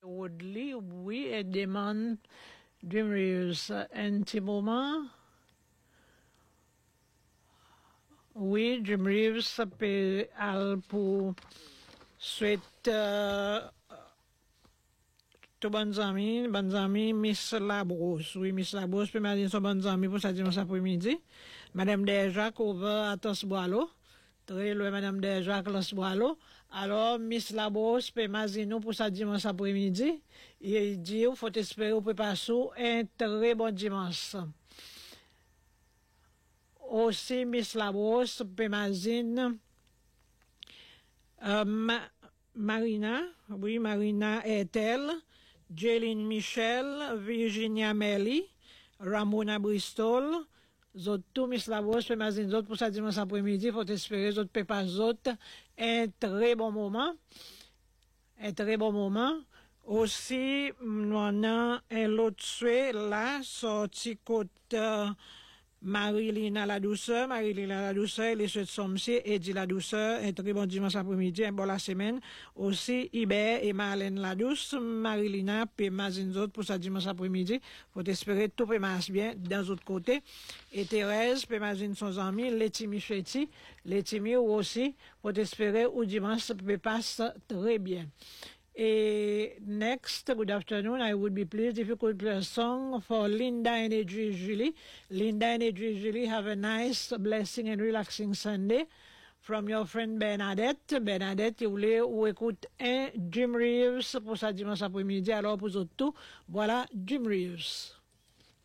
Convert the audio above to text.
Woodley, oui, et demande Dream Reeves. Un petit moment. Oui, Dream Reeves peut aller pour souhaiter tout bonnes amis, Miss Labrousse. Oui, Miss Labrousse peut m'aider son bonnes amis pour ça dimanche après-midi. Madame Desjacques ouvert à Tosboalo. Très loin, Madame Desjacques, Tosboalo. Alors, Miss Labrousse peut m'aider pour ça dimanche après-midi. Et il dit, il faut espérer, on peut passer un très bon dimanche. Aussi, Miss Labrousse peut m'aider Marina, oui, Marina est-elle, Jeline Michel, Virginia Melly, Ramona Bristol, zot tout Miss Labrousse, peut m'azine zot pour ça dimanche après-midi, faut espérer, zot peut pas zot, un très bon moment. Aussi, nous avons un autre souhait là, sorti côté Marilina la douceur, les souhaits de son monsieur, Eddie la douceur, un très bon dimanche après-midi, un bon la semaine. Aussi, Hubert et Marlène la douce, Marilina, puis Mazinzot pour sa dimanche après-midi. Faut espérer tout peut marcher bien dans l'autre côté. Et Thérèse, puis Mazine son ami, Letimi Chetti, Letimi aussi, faut espérer ou dimanche peut passer très bien. Next, good afternoon. I would be pleased if you could play a song for Linda and Adri Julie. Linda and Adri Julie, have a nice, blessing and relaxing Sunday. From your friend Bernadette. Bernadette, vous voulez ou écoute un Jim Reeves pour sa dimanche après-midi. Alors, pour tout, voilà Jim Reeves.